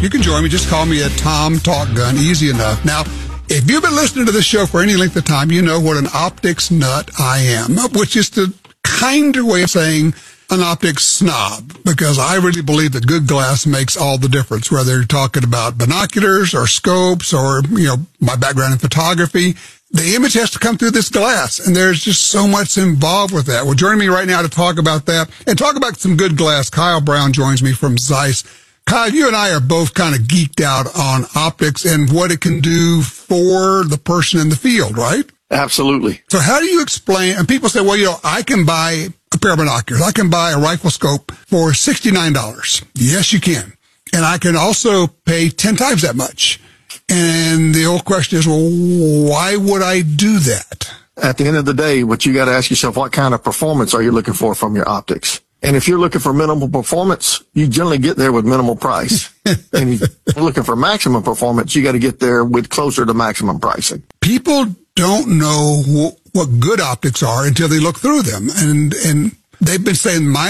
You can join me. Just call me at Tom Talk Gun. Easy enough. Now, if you've been listening to this show for any length of time, you know what an optics nut I am, which is the kinder way of saying an optics snob, because I really believe that good glass makes all the difference, whether you're talking about binoculars or scopes or, my background in photography. The image has to come through this glass, and there's just so much involved with that. Well, joining me right now to talk about that and talk about some good glass, Kyle Brown joins me from Zeiss. Kyle, you and I are both kind of geeked out on optics and what it can do for the person in the field, right? Absolutely. So how do you explain, and people say, well, I can buy a pair of binoculars. I can buy a rifle scope for $69. Yes, you can. And I can also pay 10 times that much. And the old question is, well, why would I do that? At the end of the day, what you got to ask yourself, what kind of performance are you looking for from your optics? And if you're looking for minimal performance, you generally get there with minimal price. And if you're looking for maximum performance, you got to get there with closer to maximum pricing. People don't know what good optics are until they look through them. And they've been saying, my